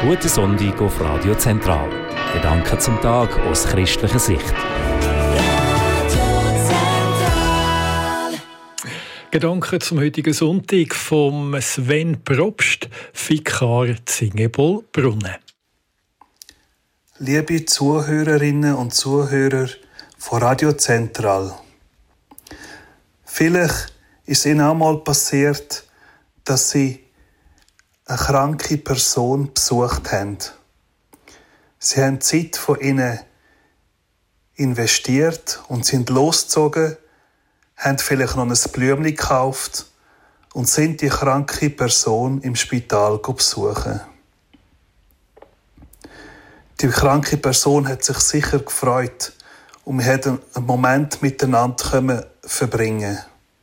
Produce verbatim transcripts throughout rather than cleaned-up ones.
Guten Sonntag auf Radio Zentral. Gedanken zum Tag aus christlicher Sicht. Gedanken zum heutigen Sonntag vom Sven Probst, Vikar Zingebol-Brunnen. Liebe Zuhörerinnen und Zuhörer von Radio Zentral. Vielleicht ist Ihnen auch mal passiert, dass Sie eine kranke Person besucht haben. Sie haben Zeit von ihnen investiert und sind losgezogen, haben vielleicht noch ein Blümchen gekauft und sind die kranke Person im Spital besuchen. Die kranke Person hat sich sicher gefreut und wir haben einen Moment miteinander verbringen.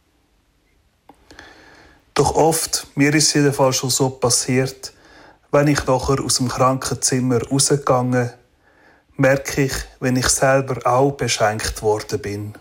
Doch oft, mir ist es jedenfalls schon so passiert, wenn ich nachher aus dem Krankenzimmer rausgegangen, merke ich, wenn ich selber auch beschenkt worden bin.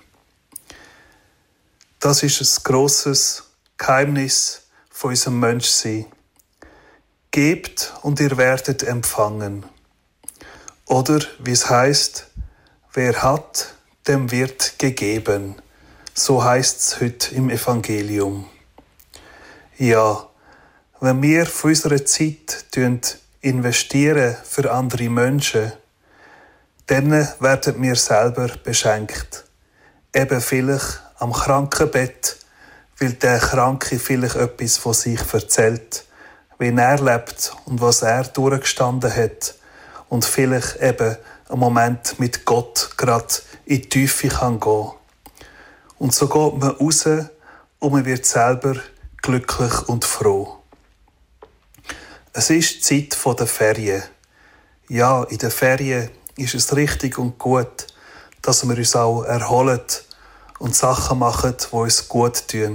Das ist ein grosses Geheimnis von unserem Menschsein. Gebt und ihr werdet empfangen. Oder, wie es heisst, wer hat, dem wird gegeben. So heisst es heute im Evangelium. Ja, wenn wir von unserer Zeit investieren für andere Menschen, dann werden wir selber beschenkt. Eben vielleicht am Krankenbett, weil der Kranke vielleicht etwas von sich erzählt, wie er lebt und was er durchgestanden hat und vielleicht eben einen Moment mit Gott gerade in die Tiefe kann gehen. Und so geht man raus und man wird selber glücklich und froh. Es ist die Zeit der Ferien. Ja, in den Ferien ist es richtig und gut, dass wir uns auch erholen und Sachen machen, die uns gut tun.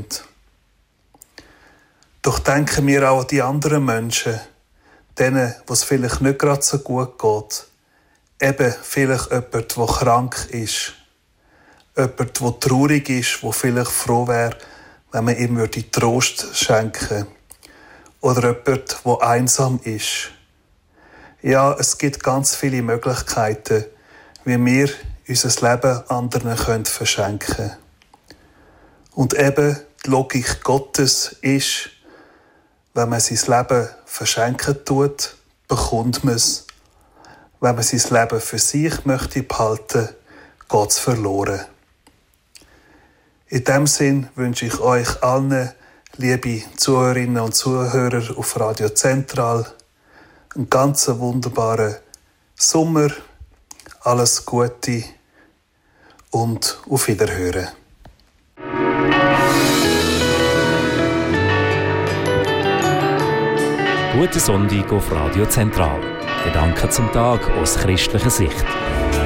Doch denken wir auch an die anderen Menschen, denen, was vielleicht nicht gerade so gut geht. Eben vielleicht jemand, der krank ist. Jemand, der traurig ist, der vielleicht froh wäre, wenn man ihm Trost schenken würde. Oder jemand, der einsam ist. Ja, es gibt ganz viele Möglichkeiten, wie wir unser Leben anderen können verschenken können. Und eben die Logik Gottes ist, wenn man sein Leben verschenken tut, bekommt man es. Wenn man sein Leben für sich möchte behalten, geht es verloren. In diesem Sinn wünsche ich euch allen, liebe Zuhörerinnen und Zuhörer auf Radio Zentral, einen ganz wunderbaren Sommer, alles Gute und auf Wiederhören. Guten Sonntag auf Radio Zentral. Gedanken zum Tag aus christlicher Sicht.